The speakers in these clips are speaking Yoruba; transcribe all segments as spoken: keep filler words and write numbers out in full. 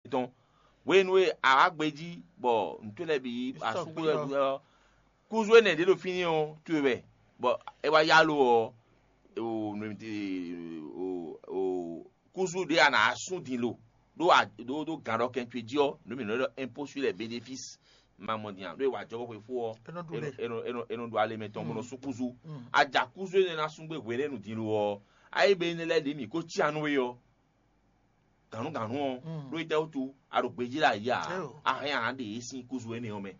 ton we nous a gbeji bon ntole bi asuku kuzu ne de lo fini on tuwe bon e wa yalo o o o kuzu de ana asun din lo do do do garo ken tu dio no mi no impôt sur les bénéfices mamodian do wa jobo ko fu o eno eno eno do ale meton mo no sukuzu aja kuzu ne na sun gbe were nu din lo o ai be ne le de mi ko ti anu we yo ganu ganu o do ite otu arugbeji la ya ahin an de isin kuzu ene o me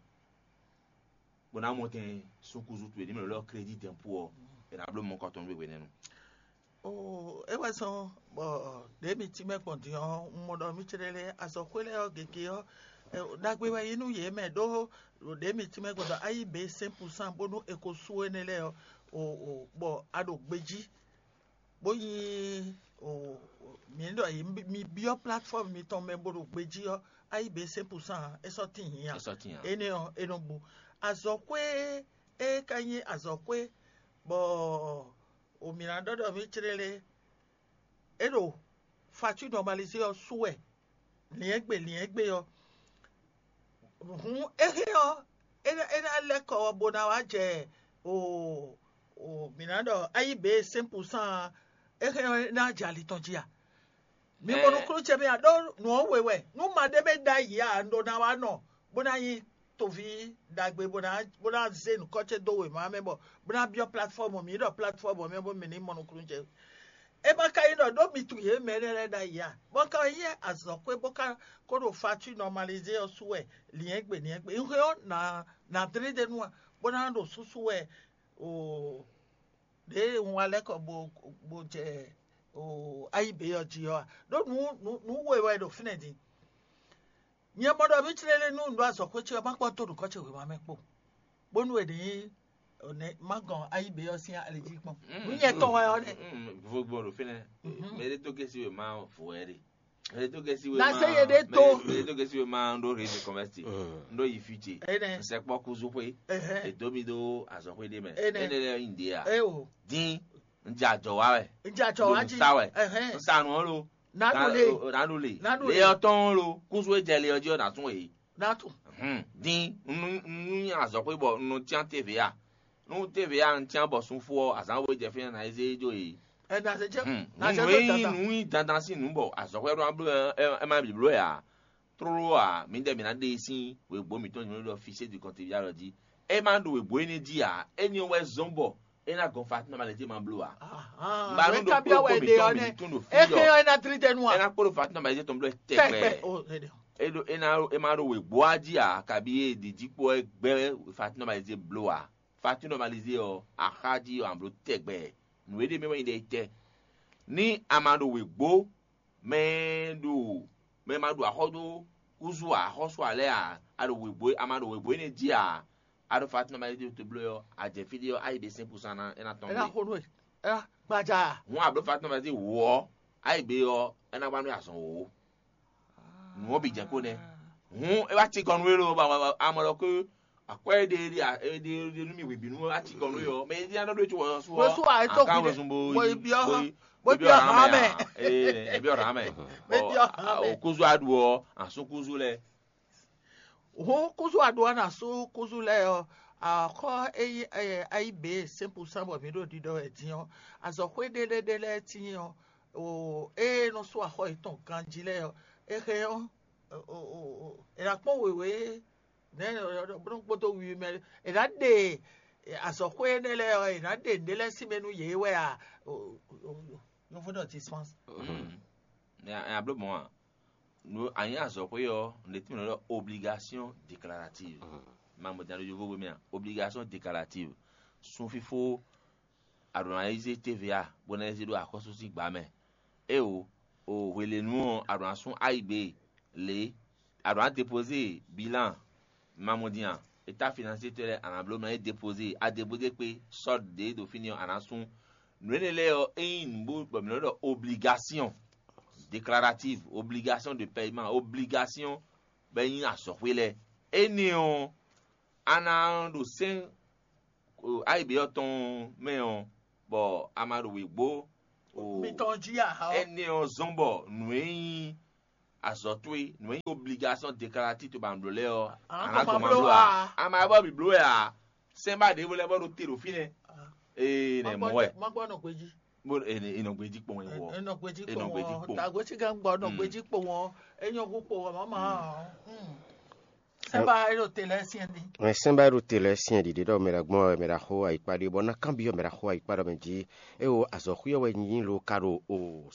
bona mo ten sukuzu tu de mi lo crédit d'impôt e na blo mo ko ton we we nenu. Oh, e wa so bo de mi ti me konti o mo do mi tirele asokwele o gege o dagbe wa inu ye me do de mi ti me godo ayi be cinq percent bonu ekosu enele o o bo adogbeji boyi o mi ndo yi mi bio platform mi ton me bodo gbeji o ayi be cinq percent e so tin yan ene o enogbo azokwe e kanyi azokwe bo o mirando do mi tirele ero fatu normaliser yo souhait liegbe liegbe yo hun ehe yo ena ena leko bona wa je o o mirando ayi be cinq percent ehe na jali tonjia mi mo no kru che me ado no wewe no ma de be da ya ndo na wa no bona yi tovi dagbe bona bona zen ko che do we ma me bo bona bio platform mi do platform me bo me ni mo no kru che e ba kai no do mi tu ye merere da ya bo ka ye azokwe bo ka ko do fatu normaliser osuwe liegbe liegbe nho na na trade no bona do susuwe o de wale ko bo bo je o aibe yo ji yo do nu nu we we do finedi nye modo mi trele nu ndo azokwe chi ba po to do ko che we ma mepo bonu e de one magan aibe yo sin aleji pon nye to wa yo de gbogbo ro fine me de to kesi we ma fo ere me de to kesi we ma na se ye de to me de to kesi we ma ndo re de commerce ndo yi future se po kuzu pe e do mi do azokwe de me ene le india eh o din nja jo wa we nja jo wa ji eh nsanu ro nanule nanule le oton ro kuzu e jele ojo na tun e na tun hmm din nu azokwe bo nu ti an T V A nu T V A ntian bo sun fo azan wo je fin na eze jo yi e na se je na se do tata nu dandan si nu bo azokwe ro ablo e ma bi blo ya tro a mi de mi na de sin we gbo mi ton ni lo officier du compte via lo di e ma do we gbo ni di a eni we zombo e na go fat normality ma blo a ah ba no do ko mi ton mi ton do fi yo e ke na trite nu a e na ko fat normality ton blo tegbe e do e na e ma ro we gbo aji a kabi e di dipo egbe fat normality blo a fatu normaliser o akadi o amblo tegbe nu ede me wen de te ni amado we gbo me do me madu ahodo kuzu a hoso ale a ado we gbo amado we gbo ne di a ado fatu normaliser to blo yo a je video ai be cinq percent na na ton na hodo e gbaja won ablo fatu normaliser wo ai be yo na gba no asan wo nu obi je ko ne hun e wa ti kon we ro ba amoro ko akwa de de de de mi we binu ati kon yo me di ando do wo so wo so ai to ki bo bi o bo bi o ha me eh e bi o ha me o kuzu adu o asun kuzu le o kuzu adu na so kuzu le o akọ eyi ai be cinq percent bo mi do di do etiyan azokwe de de de le tiyan o e no so akọ itan kan jile o e he o o e ra pon wewe then bro poto wi me e da de asokwe nele e da de nele si menu ye we a no for that is once ya ya blo mo no anya asokwe yo le ti no obligation déclarative mambo dans le nouveau me obligation déclarative son fifo adonaiser T V A bonaiser do akoso si gba me e o o wele nu adonation A I B le adon déposer bilan mamodian état financier tel en ablo na déposer a déposer pe solde de do finir en asun nous les une obligation déclarative obligation de paiement obligation ben a sorwele enion ana do sen ai be oton meon bo amaro wegbo o mitonjia ha enion zombo nous azotwe no yi obligation déclarative to bandole o Ah, ana como to ablo, mamblo ah. a ama ba biblo ya semba de vole ba ro tiro fine eh ne mo we Magbo no gbeji. mo eh ino gbeji pon wo Eno gbeji po Eno gbeji won. po. Ta go ti gan gbo no Mm. gbeji po won. Eyan go po won mama. Hmm. Seba ero tele siendi. Mais semba ro tele sien di do mera gmo mera ho ai padi bona cambio mera ho ai para benji e o azo huya we nyin lo karo o